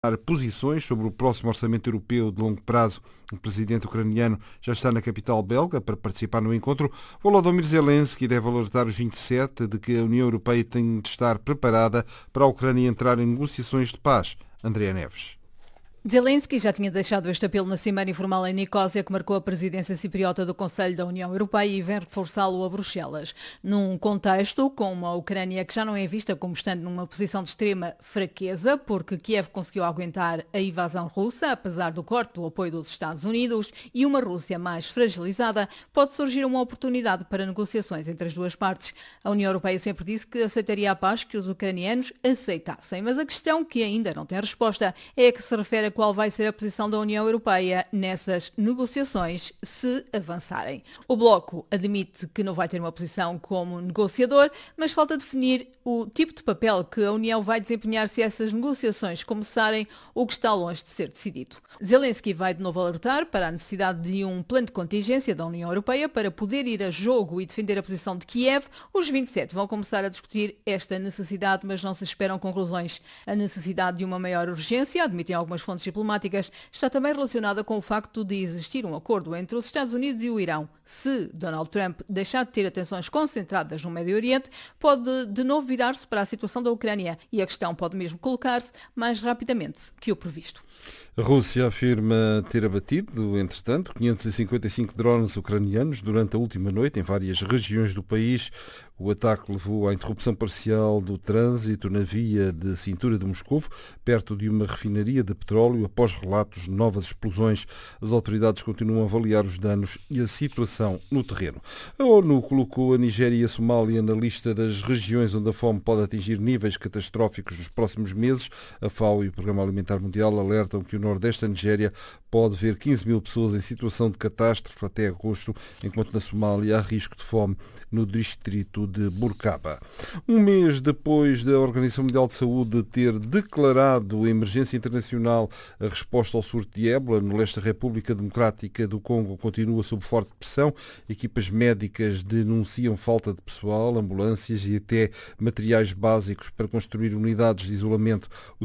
posições sobre o próximo orçamento europeu de longo prazo. O presidente ucraniano já está na capital belga para participar no encontro. Volodymyr Zelensky deve alertar os 27 de que a União Europeia tem de estar preparada para a Ucrânia entrar em negociações de paz. Andrea Neves. Zelensky já tinha deixado este apelo na Cimeira Informal em Nicósia, que marcou a presidência cipriota do Conselho da União Europeia, e vem reforçá-lo a Bruxelas. Num contexto com uma Ucrânia que já não é vista como estando numa posição de extrema fraqueza, porque Kiev conseguiu aguentar a invasão russa, apesar do corte do apoio dos Estados Unidos, e uma Rússia mais fragilizada, pode surgir uma oportunidade para negociações entre as duas partes. A União Europeia sempre disse que aceitaria a paz que os ucranianos aceitassem, mas a questão que ainda não tem resposta é a que se refere a qual vai ser a posição da União Europeia nessas negociações se avançarem. O Bloco admite que não vai ter uma posição como negociador, mas falta definir o tipo de papel que a União vai desempenhar se essas negociações começarem, o que está longe de ser decidido. Zelensky vai de novo alertar para a necessidade de um plano de contingência da União Europeia para poder ir a jogo e defender a posição de Kiev. Os 27 vão começar a discutir esta necessidade, mas não se esperam conclusões. A necessidade de uma maior urgência, admitem algumas fontes diplomáticas, está também relacionada com o facto de existir um acordo entre os Estados Unidos e o Irão. Se Donald Trump deixar de ter atenções concentradas no Médio Oriente, pode de novo virar-se para a situação da Ucrânia, e a questão pode mesmo colocar-se mais rapidamente que o previsto. A Rússia afirma ter abatido, entretanto, 555 drones ucranianos durante a última noite em várias regiões do país. O ataque levou à interrupção parcial do trânsito na via de cintura de Moscovo, perto de uma refinaria de petróleo, após relatos de novas explosões. As autoridades continuam a avaliar os danos e a situação no terreno. A ONU colocou a Nigéria e a Somália na lista das regiões onde a fome pode atingir níveis catastróficos nos próximos meses. A FAO e o Programa Alimentar Mundial alertam que o nordeste da Nigéria pode ver 15 mil pessoas em situação de catástrofe até agosto, enquanto na Somália há risco de fome no distrito de Burkaba. Um mês depois da Organização Mundial de Saúde ter declarado emergência internacional, a resposta ao surto de ébola no leste da República Democrática do Congo continua sob forte pressão. Equipas médicas denunciam falta de pessoal, ambulâncias e até materiais básicos para construir unidades de isolamento.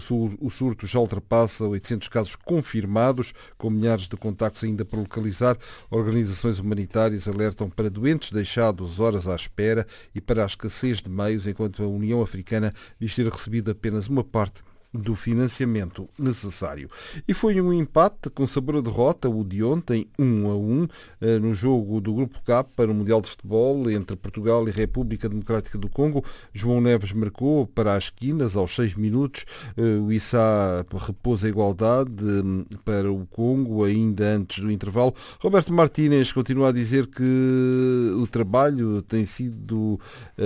O surto já ultrapassa 800 casos confirmados, com milhares de contactos ainda por localizar. Organizações humanitárias alertam para doentes deixados horas à espera e para a escassez de meios, enquanto a União Africana diz ter recebido apenas uma parte do financiamento necessário. E foi um empate com sabor a derrota, o de ontem, 1-1, no jogo do Grupo K para o Mundial de Futebol entre Portugal e República Democrática do Congo. João Neves marcou para as esquinas aos 6 minutos. O Issa repôs a igualdade para o Congo ainda antes do intervalo. Roberto Martínez continua a dizer que o trabalho tem sido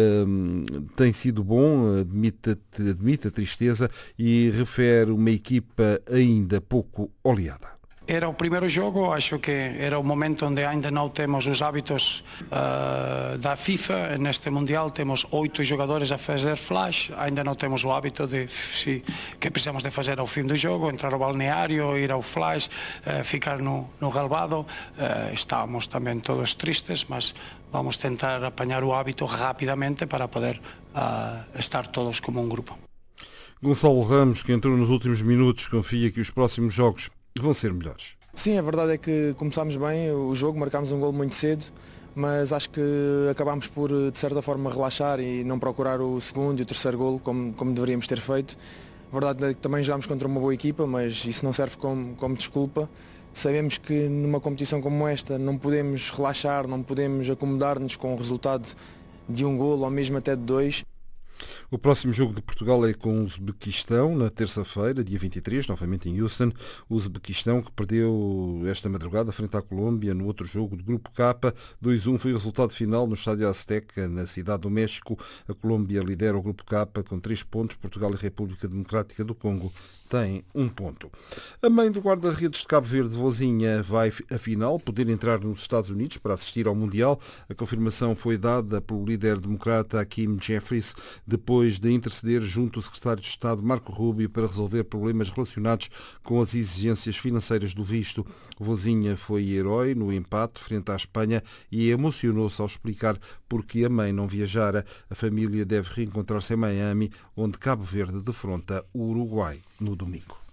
bom, admite a tristeza e refere uma equipa ainda pouco oleada. Era o primeiro jogo, acho que era o momento onde ainda não temos os hábitos da FIFA. Neste Mundial temos 8 jogadores a fazer flash, ainda não temos o hábito que precisamos de fazer ao fim do jogo, entrar ao balneário, ir ao flash, ficar no relvado. Estamos também todos tristes, mas vamos tentar apanhar o hábito rapidamente para poder estar todos como um grupo. Gonçalo Ramos, que entrou nos últimos minutos, confia que os próximos jogos vão ser melhores. Sim, a verdade é que começámos bem o jogo, marcámos um golo muito cedo, mas acho que acabámos por, de certa forma, relaxar e não procurar o segundo e o terceiro golo como deveríamos ter feito. A verdade é que também jogámos contra uma boa equipa, mas isso não serve como desculpa. Sabemos que numa competição como esta não podemos relaxar, não podemos acomodar-nos com o resultado de um golo ou mesmo até de 2. O próximo jogo de Portugal é com o Uzbequistão, na terça-feira, dia 23, novamente em Houston. O Uzbequistão, que perdeu esta madrugada frente à Colômbia no outro jogo do Grupo K. 2-1 foi o resultado final no Estádio Azteca, na Cidade do México. A Colômbia lidera o Grupo K com 3 pontos. Portugal e República Democrática do Congo têm 1 ponto. A mãe do guarda-redes de Cabo Verde, Vozinha, vai, afinal, poder entrar nos Estados Unidos para assistir ao Mundial. A confirmação foi dada pelo líder democrata Hakeem Jeffries, depois de interceder junto ao secretário de Estado Marco Rubio para resolver problemas relacionados com as exigências financeiras do visto. Vozinha foi herói no empate frente à Espanha e emocionou-se ao explicar porque a mãe não viajara. A família deve reencontrar-se em Miami, onde Cabo Verde defronta o Uruguai no domingo.